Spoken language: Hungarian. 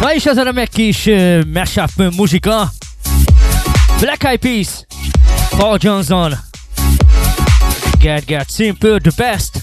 Ma is ez a remek kis mashup muzsika. Black Eyed Peas, Paul Johnson, Get Simple, the best.